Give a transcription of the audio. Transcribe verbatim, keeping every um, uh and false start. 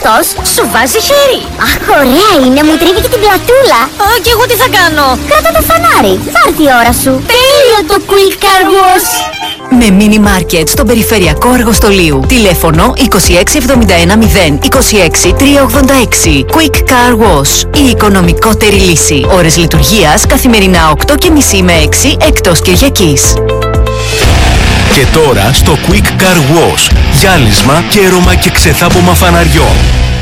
αυτός σου βάζει χέρι. Αχ, ωραία είναι, μου τρίβει και την πλατούλα. Α, και εγώ τι θα κάνω? Κράτα το φανάρι, θα έρθει η ώρα σου. Τέλειο το Quick Car Wash. Με Mini Market στον Περιφερειακό Αργοστολίου. Τηλέφωνο είκοσι έξι εβδομήντα ένα μηδέν είκοσι έξι τριακόσια ογδόντα έξι. Quick Car Wash. Η οικονομικότερη λύση. Ώρες λειτουργίας καθημερινά οκτώ και μισή με έξι εκτός Κυριακής. Και τώρα στο Quick Car Wash. Γυάλισμα, κέρωμα και ξεθάπομα φαναριών.